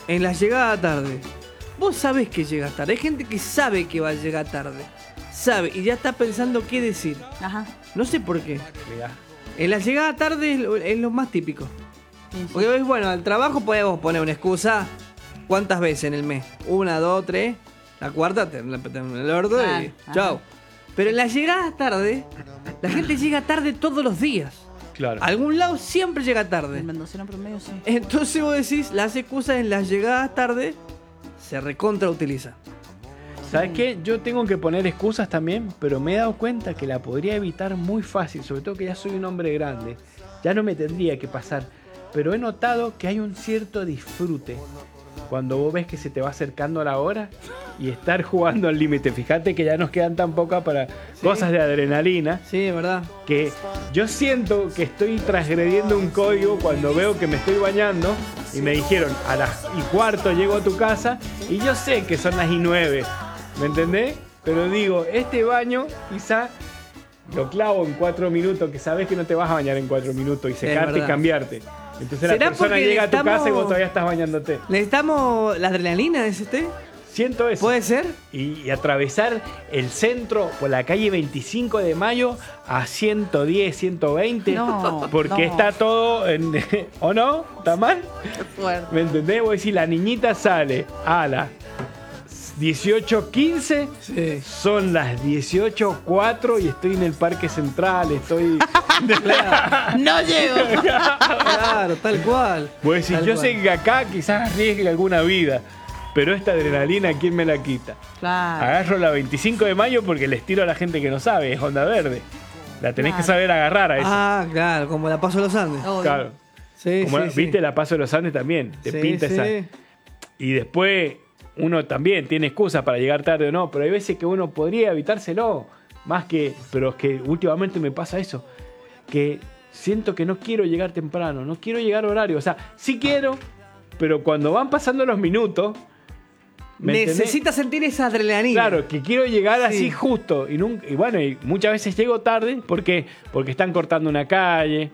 en la llegada tarde. Vos sabés que llegas tarde. Hay gente que sabe que va a llegar tarde. Sabe, y ya está pensando qué decir. Ajá. No sé por qué. Mirá. En la llegada tarde es lo más típico. Sí, sí. Porque bueno, al trabajo podemos poner una excusa. ¿Cuántas veces en el mes? 1, 2, 3. La cuarta te en el orto Claro, y ajá. chao. Pero en la llegada tarde, la gente llega tarde todos los días. Claro. A algún lado siempre llega tarde. El mendocino promedio, sí. Entonces vos decís, las excusas en las llegadas tarde se recontra utiliza. ¿Sabes qué? Yo tengo que poner excusas también, pero me he dado cuenta que la podría evitar muy fácil, sobre todo que ya soy un hombre grande. Ya no me tendría que pasar. Pero he notado que hay un cierto disfrute cuando vos ves que se te va acercando la hora y estar jugando al límite. Fíjate que ya nos quedan tan pocas para cosas de adrenalina Sí, es verdad. que yo siento que estoy transgrediendo un código cuando veo que me estoy bañando y me dijeron a las 1:15 llego a tu casa y yo sé que son las 9, ¿me entendés? Pero digo, este baño quizá lo clavo en 4 minutos, que sabes que no te vas a bañar en 4 minutos y secarte y verdad. cambiarte. Entonces la ¿Será persona porque llega a tu necesitamos- casa y vos todavía estás bañándote. ¿Necesitamos la adrenalina de este? Siento eso. ¿Puede ser? Y atravesar el centro por la calle 25 de Mayo a 110, 120. No, porque no. está todo en... ¿O no? ¿Está mal? Qué fuerte. ¿Me entendés? Vos decís, la niñita sale a las 18:15. Sí. Son las 18:04 y estoy en el Parque Central. Estoy... No llego. Claro, tal cual. Vos decís, Tal yo cual. sé que acá quizás arriesgue alguna vida. Pero esta adrenalina, ¿quién me la quita? Claro. Agarro la 25 de mayo porque les tiro a la gente que no sabe, es onda verde. La tenés que Claro. saber agarrar a esa. Ah, claro, como la paso a los Andes. Obvio. Claro. Sí, Como sí, sí. viste, la paso de los Andes también. Te Sí, pinta sí. esa. Y después uno también tiene excusas para llegar tarde o no, pero hay veces que uno podría evitárselo. Más que, pero es que últimamente me pasa eso. Que siento que no quiero llegar temprano, no quiero llegar a horario. O sea, sí quiero, pero cuando van pasando los minutos. ¿me entendés? Necesitas sentir esa adrenalina. Claro, que quiero llegar así Sí. justo. Y bueno, y muchas veces llego tarde. ¿Por qué? Porque están cortando una calle.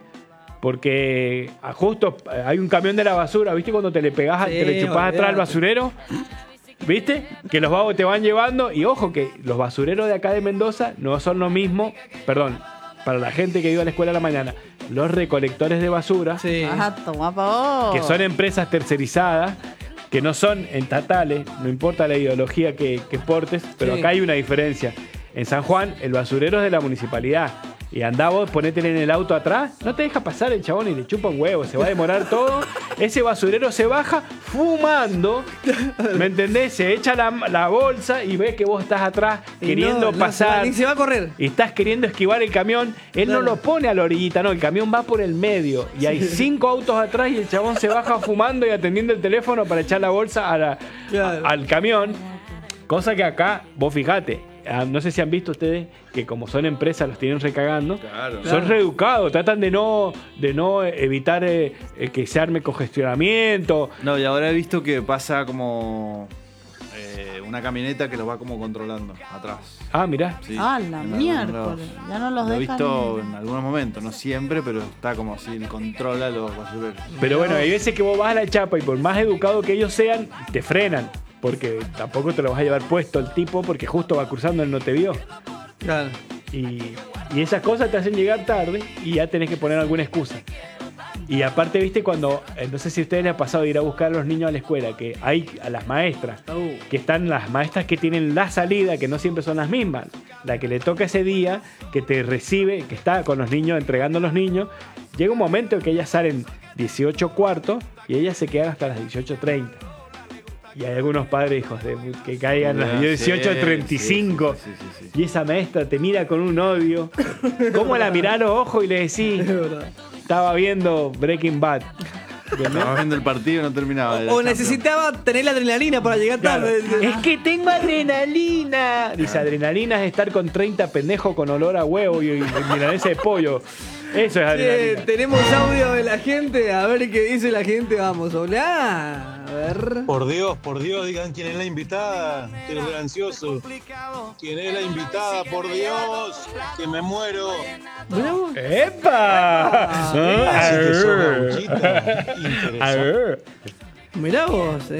Porque justo hay un camión de la basura. ¿Viste cuando te le pegás, Sí, te le chupás atrás al olvidate. basurero? ¿Viste? Que los vagos te van llevando. Y ojo que los basureros de acá de Mendoza no son lo mismo. Perdón, para la gente que iba a la escuela a la mañana. Los recolectores de basura, Sí. Ajá, toma pa' vos. que son empresas tercerizadas, que no son estatales, no importa la ideología que portes, pero Sí. acá hay una diferencia. En San Juan, el basurero es de la municipalidad. Y andá vos, ponétele en el auto atrás, no te deja pasar el chabón y le chupa un huevo, se va a demorar todo. Ese basurero se baja fumando, ¿me entendés? Se echa la bolsa y ve que vos estás atrás Y queriendo no pasar. ni se va a correr. Y estás queriendo esquivar el camión, él no Claro. lo pone a la orillita, no, el camión va por el medio y hay 5 autos atrás y el chabón se baja fumando y atendiendo el teléfono para echar la bolsa Claro. al camión. Cosa que acá, vos fijate, no sé si han visto ustedes que como son empresas los tienen recagando, Claro. son reeducados, tratan de no evitar que se arme congestionamiento. No, y ahora he visto que pasa como una camioneta que los va como controlando atrás. Ah, mirá. Sí, Ah, la en algunos miércoles. lados. Ya no los Lo he dejan. visto en algunos momentos, no siempre, pero está como así, controla los basureros. Pero bueno, hay veces que vos vas a la chapa y por más educado que ellos sean, te frenan. Porque tampoco te lo vas a llevar puesto el tipo porque justo va cruzando, él no te vio. Claro. Y esas cosas te hacen llegar tarde y ya tenés que poner alguna excusa. Y aparte, viste, cuando, no sé si a ustedes les ha pasado de ir a buscar a los niños a la escuela, que hay a las maestras, que están las maestras que tienen la salida, que no siempre son las mismas. La que le toca ese día, que te recibe, que está con los niños, entregando a los niños. Llega un momento en que ellas salen 18:15 y ellas se quedan hasta las 18:30. Y hay algunos padres, hijos de que caigan a las 18:35. Sí, sí, sí, sí. Y esa maestra te mira con un odio. ¿Cómo la mirás a los ojos y le decís? Es verdad. Estaba viendo Breaking Bad. Estaba viendo el partido y no terminaba. O necesitaba tener la adrenalina para llegar Claro. tarde. Es que tengo adrenalina. Dice, adrenalina es estar con 30 pendejos con olor a huevo y milanesa de pollo. Eso es adrenalina. Tenemos audio de la gente. A ver qué dice la gente. Vamos a hablar. A ver. Por Dios, digan quién es la invitada. Estoy re ansioso. ¿Quién es la invitada? Por Dios, que me muero. Mirá vos. ¡Epa! Así que sos gauchita. A Interesante. ver. Mirá vos.